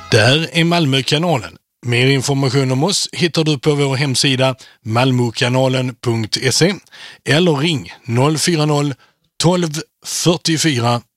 Där är Malmökanalen. Mer information om oss hittar du på vår hemsida malmokanalen.se eller ring 040 12 44